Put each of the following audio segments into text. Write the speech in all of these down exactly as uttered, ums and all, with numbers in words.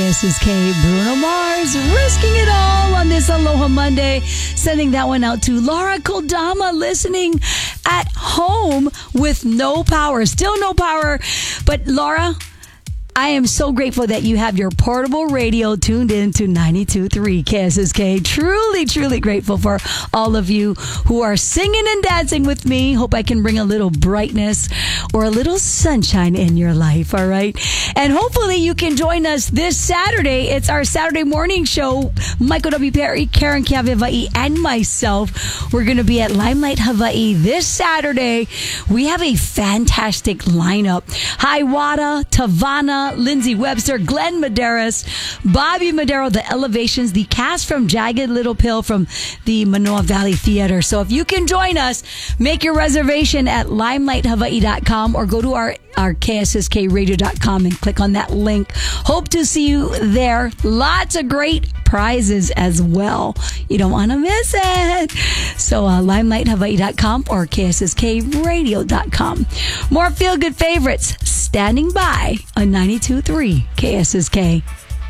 S S K, Bruno Mars, risking it all on this Aloha Monday. Sending that one out to Laura Kodama, listening at home with no power. Still no power, but Laura, I am so grateful that you have your portable radio tuned in to ninety-two point three K S S K. Truly, truly grateful for all of you who are singing and dancing with me. Hope I can bring a little brightness or a little sunshine in your life, all right? And hopefully you can join us this Saturday. It's our Saturday morning show. Michael W. Perry, Karen Kiavivai, and myself. We're going to be at Limelight Hawaii this Saturday. We have a fantastic lineup. Hiawatha, Tavana, Lindsay Webster, Glenn Medeiros, Bobby Madero, The Elevations, the cast from Jagged Little Pill from the Manoa Valley Theater. So if you can join us, make your reservation at limelight hawaii dot com or go to our, our K S S K radio dot com and click on that link. Hope to see you there. Lots of great prizes as well. You don't want to miss it. So uh, limelight hawaii dot com or K S S K radio dot com. More feel-good favorites standing by on ninety-two point three K S S K.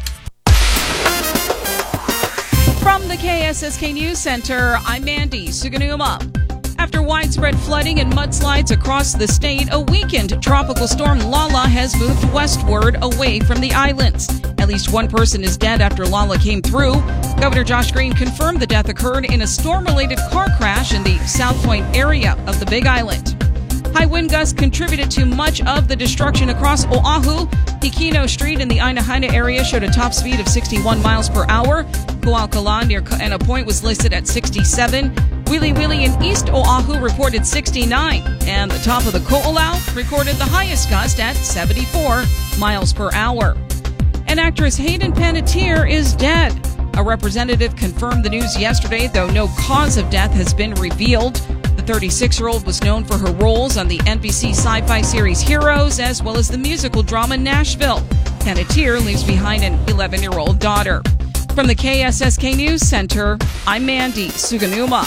From the K S S K News Center, I'm Mandy Suganuma. After widespread flooding and mudslides across the state, a weakened tropical storm Lala has moved westward away from the islands. At least one person is dead after Lala came through. Governor Josh Green confirmed the death occurred in a storm-related car crash in the South Point area of the Big Island. High wind gusts contributed to much of the destruction across Oahu. Hikino Street in the Ainahina area showed a top speed of sixty-one miles per hour. Ko'aukala near Kaena Point was listed at sixty-seven. Wili Wili in East Oahu reported sixty-nine. And the top of the Ko'olau recorded the highest gust at seventy-four miles per hour. And actress Hayden Panettiere is dead. A representative confirmed the news yesterday, though no cause of death has been revealed. The thirty-six-year-old was known for her roles on the N B C sci-fi series Heroes, as well as the musical drama Nashville. Panettiere leaves behind an eleven-year-old daughter. From the K S S K News Center, I'm Mandy Suganuma.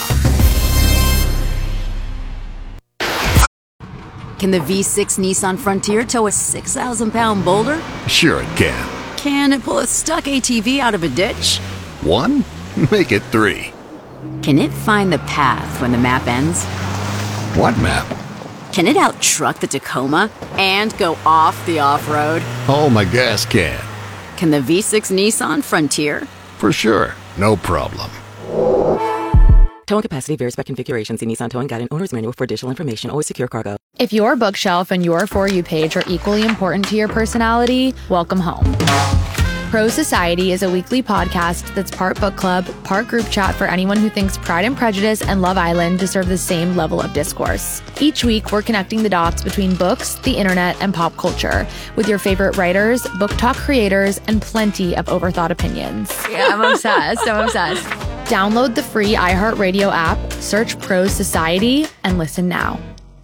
Can the V six Nissan Frontier tow a six thousand pound boulder? Sure it can. Can it pull a stuck A T V out of a ditch? One? Make it three. Can it find the path when the map ends? What map? Can it out-truck the Tacoma and go off the off-road? Oh, my gas can. Can the V six Nissan Frontier? For sure. No problem. Towing capacity varies by configuration. See Nissan Towing Guide and Owner's Manual for additional information. Always secure cargo. If your bookshelf and your For You page are equally important to your personality, welcome home. Pro Society is a weekly podcast that's part book club, part group chat for anyone who thinks Pride and Prejudice and Love Island deserve the same level of discourse. Each week, we're connecting the dots between books, the internet, and pop culture with your favorite writers, book talk creators, and plenty of overthought opinions. Yeah, I'm obsessed. I'm obsessed. Download the free iHeartRadio app, search Pro Society, and listen now.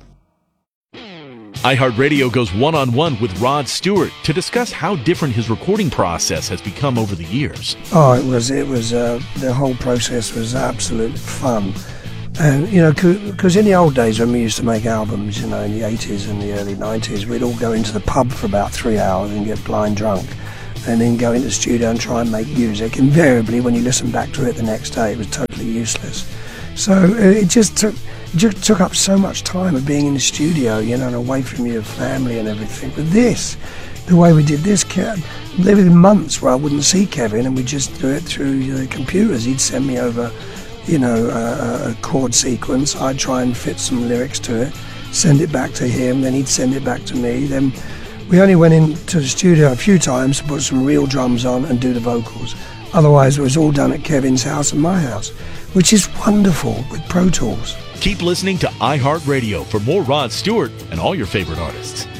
iHeartRadio goes one-on-one with Rod Stewart to discuss how different his recording process has become over the years. Oh, it was, it was, uh, the whole process was absolute fun. And, you know, because in the old days when we used to make albums, you know, in the eighties and the early nineties, we'd all go into the pub for about three hours and get blind drunk. And then go into the studio and try and make music. Invariably, when you listen back to it the next day, it was totally useless. So it just took... It just took up so much time of being in the studio, you know, and away from your family and everything. But this, the way we did this, there were months where I wouldn't see Kevin and we'd just do it through the computers. He'd send me over, you know, a, a chord sequence. I'd try and fit some lyrics to it, send it back to him, then he'd send it back to me. Then we only went into the studio a few times to put some real drums on and do the vocals. Otherwise, it was all done at Kevin's house and my house, which is wonderful with Pro Tools. Keep listening to iHeartRadio for more Rod Stewart and all your favorite artists.